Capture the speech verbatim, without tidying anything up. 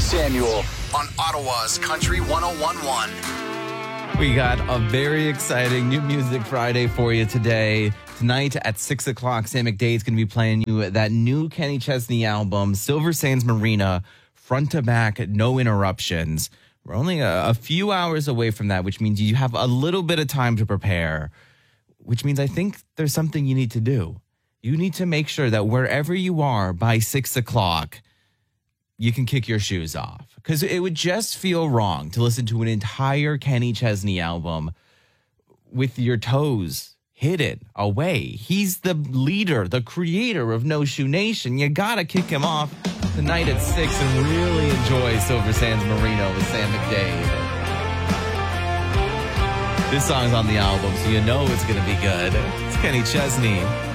Samuel on Ottawa's Country one oh one point one. We got a very exciting New Music Friday for you today. Tonight at six o'clock, Sam McDade is going to be playing you that new Kenny Chesney album, Silver Sands Marina, front to back, no interruptions. We're only a, a few hours away from that, which means you have a little bit of time to prepare, which means I think there's something you need to do. You need to make sure that wherever you are by six o'clock, you can kick your shoes off. Because it would just feel wrong to listen to an entire Kenny Chesney album with your toes hidden away. He's the leader, the creator of No Shoe Nation. You gotta kick him off tonight at six and really enjoy Silver Sands Marina with Sam McDade. This song's on the album, so you know it's gonna be good. It's Kenny Chesney.